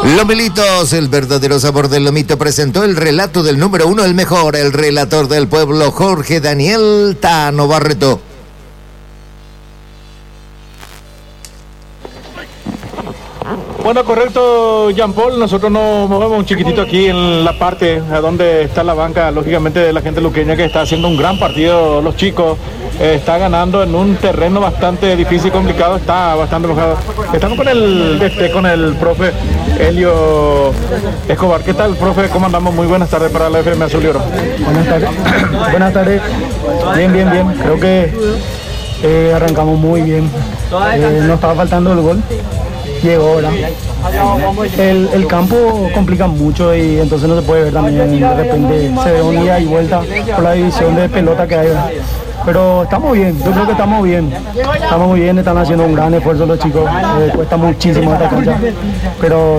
Lomelitos, el verdadero sabor del lomito, presentó el relato del número uno, el mejor, el relator del pueblo, Jorge Daniel Tano Barreto. Bueno, correcto, Jean Paul. Nosotros nos movemos un chiquitito aquí en la parte a donde está la banca, lógicamente, de la gente luqueña, que está haciendo un gran partido. Los chicos está ganando en un terreno bastante difícil y complicado, está bastante mojado. Estamos con el profe Helio Escobar. ¿Qué tal, profe? ¿Cómo andamos? Muy buenas tardes para la FM Azul y Oro. Buenas tardes. Buenas tardes. Bien. Creo que arrancamos muy bien. Nos estaba faltando el gol. Llegó ahora. El campo complica mucho y entonces no se puede ver también. De repente se ve un ida y vuelta por la división de pelota que hay. Pero estamos bien, yo creo que estamos bien. Estamos muy bien, están haciendo un gran esfuerzo los chicos. Cuesta muchísimo esta cancha. Pero